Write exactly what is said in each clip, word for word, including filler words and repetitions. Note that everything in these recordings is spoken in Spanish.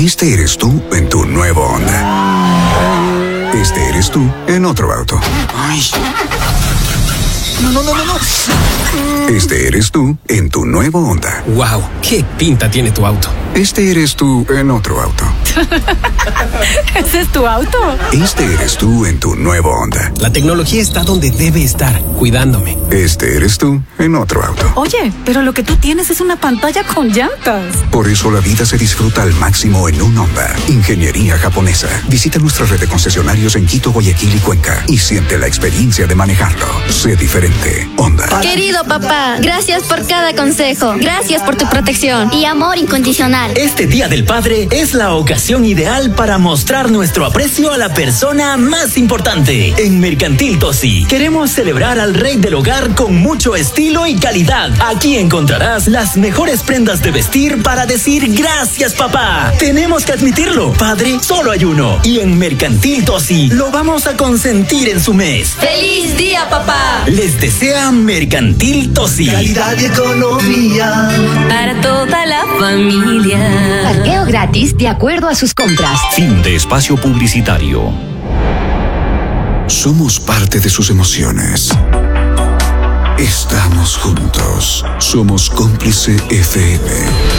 Este eres tú en tu nuevo Honda. Este eres tú en otro auto. Ay. No, no, no, no, no. Este eres tú en tu nuevo Honda. Wow, qué pinta tiene tu auto. Este eres tú en otro auto. ¿Ese es tu auto? Este eres tú en tu nuevo Honda. La tecnología está donde debe estar, cuidándome. Este eres tú en otro auto. Oye, pero lo que tú tienes es una pantalla con llantas. Por eso la vida se disfruta al máximo en un Honda. Ingeniería japonesa. Visita nuestra red de concesionarios en Quito, Guayaquil y Cuenca y siente la experiencia de manejarlo. Sé diferente. Honda. Querido papá, gracias por cada consejo. Gracias por tu protección y amor incondicional. Este Día del Padre es la ocasión ideal para mostrar nuestro aprecio a la persona más importante. En Mercantil Tosi queremos celebrar al rey del hogar con mucho estilo y calidad. Aquí encontrarás las mejores prendas de vestir para decir gracias papá. Tenemos que admitirlo, padre solo hay uno. Y en Mercantil Tosi lo vamos a consentir en su mes. ¡Feliz día papá! Les desea Mercantil Tosi. Calidad y economía para toda la familia. Parqueo gratis de acuerdo a sus compras. Fin de espacio publicitario. Somos parte de sus emociones. Estamos juntos. Somos Cómplice F M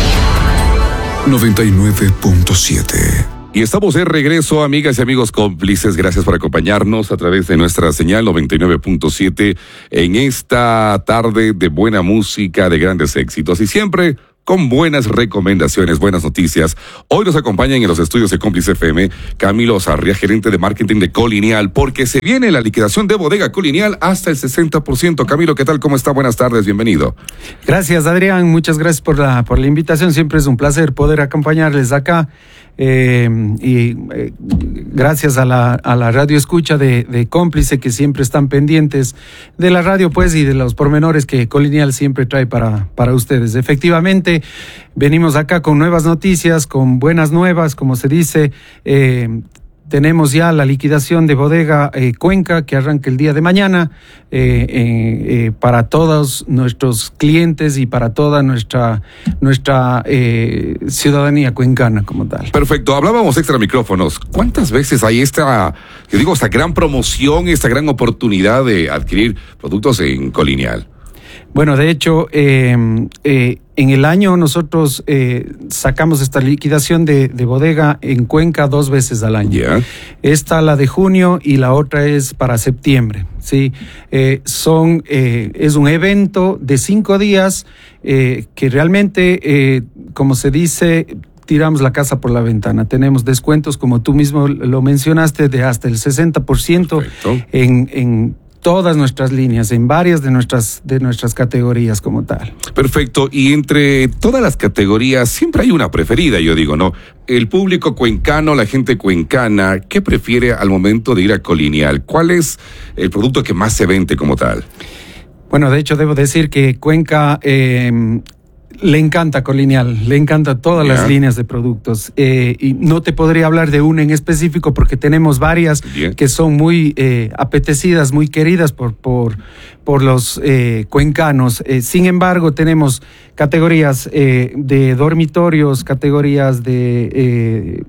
noventa y nueve punto siete. Y estamos de regreso, amigas y amigos cómplices. Gracias por acompañarnos a través de nuestra señal noventa y nueve punto siete en esta tarde de buena música, de grandes éxitos y siempre con buenas recomendaciones, buenas noticias. Hoy nos acompañan en los estudios de Cómplice F M Camilo Sarria, gerente de marketing de Colinial, porque se viene la liquidación de bodega Colinial hasta el sesenta por ciento. Camilo, ¿qué tal? ¿Cómo está? Buenas tardes, bienvenido. Gracias, Adrián, muchas gracias por la, por la invitación. Siempre es un placer poder acompañarles acá. Eh, y eh, gracias a la, a la radio escucha de, de Cómplice, que siempre están pendientes de la radio, pues, y de los pormenores que Colinial siempre trae para, para ustedes. Efectivamente, venimos acá con nuevas noticias, con buenas nuevas, como se dice. Eh, Tenemos ya la liquidación de bodega eh, Cuenca, que arranca el día de mañana, eh, eh, eh, para todos nuestros clientes y para toda nuestra nuestra eh, ciudadanía cuencana como tal. Perfecto, hablábamos extra micrófonos. ¿Cuántas veces hay esta, yo digo, esta gran promoción, esta gran oportunidad de adquirir productos en Colinial? Bueno, de hecho, eh, eh, en el año nosotros eh, sacamos esta liquidación de, de bodega en Cuenca dos veces al año. Yeah. Esta, la de junio, y la otra es para septiembre. Sí, eh, son eh, es un evento de cinco días eh, que realmente, eh, como se dice, tiramos la casa por la ventana. Tenemos descuentos, como tú mismo lo mencionaste, de hasta el sesenta por ciento en, en todas nuestras líneas, en varias de nuestras de nuestras categorías como tal. Perfecto, y entre todas las categorías siempre hay una preferida, yo digo, ¿no? El público cuencano, la gente cuencana, ¿qué prefiere al momento de ir a Colinial? ¿Cuál es el producto que más se vende como tal? Bueno, de hecho debo decir que Cuenca eh, le encanta Colinial, le encanta todas yeah. las líneas de productos. Eh, y no te podría hablar de una en específico porque tenemos varias yeah. que son muy eh, apetecidas, muy queridas por, por, por los eh, cuencanos. Eh, sin embargo, tenemos categorías eh, de dormitorios, categorías de eh,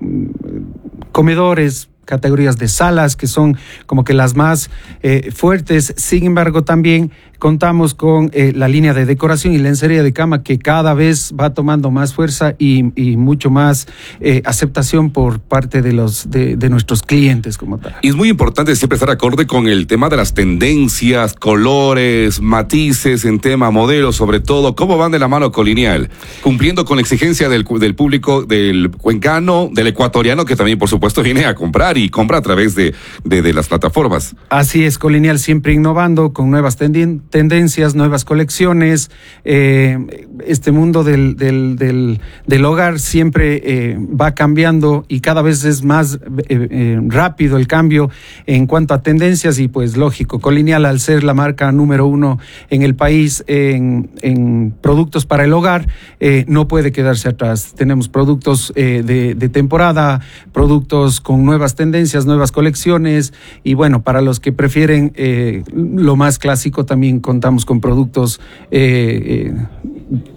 comedores, categorías de salas, que son como que las más eh, fuertes. Sin embargo, también contamos con eh, la línea de decoración y lencería de cama, que cada vez va tomando más fuerza y, y mucho más eh, aceptación por parte de los de, de nuestros clientes como tal. Y es muy importante siempre estar acorde con el tema de las tendencias, colores, matices en tema modelos, sobre todo, cómo van de la mano Colinial, cumpliendo con la exigencia del, del público, del cuencano, del ecuatoriano, que también por supuesto viene a comprar y compra a través de, de, de las plataformas. Así es, Colinial siempre innovando con nuevas tendencias, tendencias, nuevas colecciones. Eh, este mundo del, del, del, del hogar siempre eh, va cambiando y cada vez es más eh, eh, rápido el cambio en cuanto a tendencias y pues lógico, Colinial, al ser la marca número uno en el país en, en productos para el hogar, eh, no puede quedarse atrás. Tenemos productos eh, de, de temporada, productos con nuevas tendencias, nuevas colecciones y bueno, para los que prefieren eh, lo más clásico también contamos con productos eh, eh,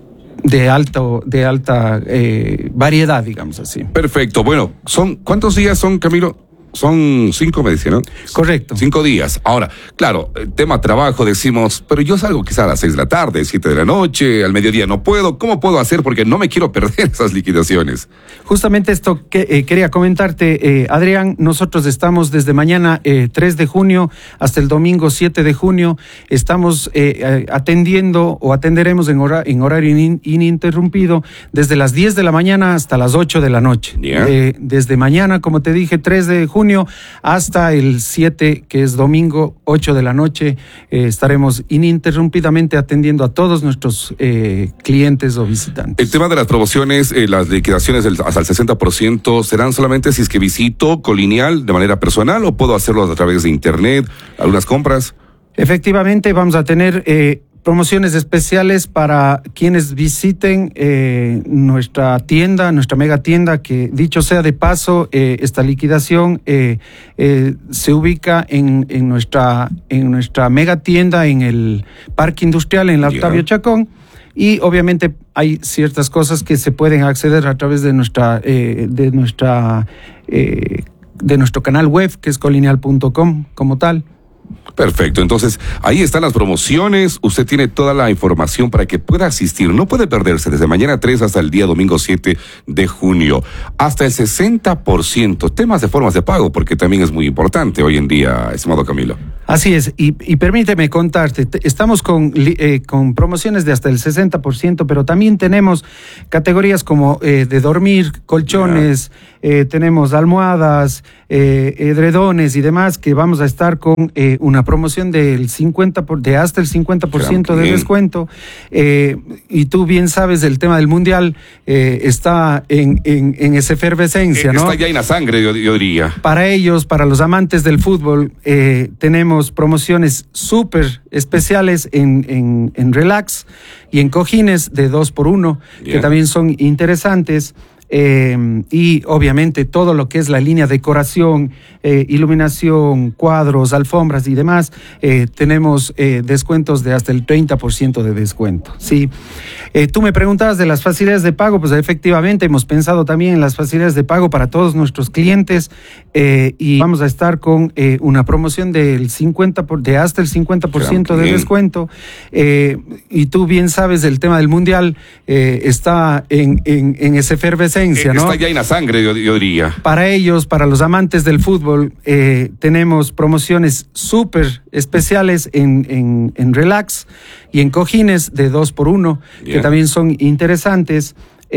de alto, de alta eh, variedad, digamos así. Perfecto. Bueno, son ¿cuántos días son, Camilo? Son cinco, me decía, ¿no? Correcto. Cinco días. Ahora, claro, el tema trabajo decimos, pero yo salgo quizá a las seis de la tarde, siete de la noche, al mediodía no puedo. ¿Cómo puedo hacer? Porque no me quiero perder esas liquidaciones. Justamente esto que eh, quería comentarte, eh, Adrián. Nosotros estamos desde mañana eh, tres de junio hasta el domingo siete de junio. Estamos eh, atendiendo o atenderemos en, hora, en horario in, ininterrumpido desde las diez de la mañana hasta las ocho de la noche. Yeah. Eh, desde mañana, como te dije, tres de junio hasta el siete, que es domingo, ocho de la noche, eh, estaremos ininterrumpidamente atendiendo a todos nuestros eh, clientes o visitantes. El tema de las promociones, eh, las liquidaciones del, hasta el sesenta por ciento, ¿serán solamente si es que visito Colineal de manera personal o puedo hacerlo a través de internet, algunas compras? Efectivamente, vamos a tener eh, promociones especiales para quienes visiten eh, nuestra tienda, nuestra mega tienda, que dicho sea de paso, eh, esta liquidación eh, eh, se ubica en, en, nuestra, en nuestra mega tienda en el Parque Industrial, en la Octavio yeah. Chacón, y obviamente hay ciertas cosas que se pueden acceder a través de nuestra, eh, de nuestra, eh, de nuestro canal web, que es colineal punto com como tal. Perfecto, entonces ahí están las promociones, usted tiene toda la información para que pueda asistir, no puede perderse desde mañana tres hasta el día domingo siete de junio, hasta el sesenta por ciento, temas de formas de pago, porque también es muy importante hoy en día, estimado Camilo. Así es, y, y permíteme contarte, estamos con, eh, con promociones de hasta el sesenta por ciento, pero también tenemos categorías como eh, de dormir, colchones, yeah. eh, tenemos almohadas, eh, edredones y demás, que vamos a estar con eh, una promoción del cincuenta por, de hasta el cincuenta por ciento de descuento. Eh, y tú bien sabes, el tema del mundial eh, está en, en, en esa efervescencia, eh, ¿no? Está ya en la sangre, yo, yo diría. Para ellos, para los amantes del fútbol, eh, tenemos promociones súper especiales en, en, en relax y en cojines de dos por uno, yeah. que también son interesantes. Eh, y obviamente todo lo que es la línea decoración, eh, iluminación, cuadros, alfombras y demás, eh, tenemos eh, descuentos de hasta el treinta por ciento de descuento. Sí. Eh, tú me preguntabas de las facilidades de pago, pues efectivamente hemos pensado también en las facilidades de pago para todos nuestros clientes eh, y vamos a estar con eh, una promoción del cincuenta por, de hasta el cincuenta por ciento de descuento. Eh, y tú bien sabes, el tema del mundial eh, está en, en, en esa efervescencia. ¿No? Está ya en la sangre, yo, yo diría. Para ellos, para los amantes del fútbol, eh, tenemos promociones súper especiales en, en, en relax y en cojines de dos por uno, yeah. que también son interesantes.